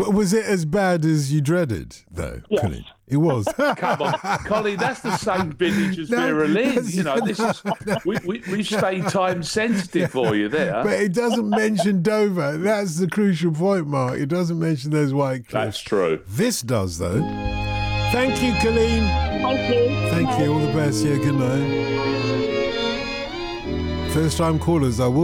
Was it as bad as you dreaded, though, Yes. Colleen? It was. Come on, Colleen, that's the same vintage as Vera Lynn. You know, this is we've stayed time sensitive for you there. But it doesn't mention Dover. That's the crucial point, Mark. It doesn't mention those white cliffs. That's true. This does, though. Thank you, Colleen. Thank you. Thank you. All the best. Yeah, good night. First-time callers, I will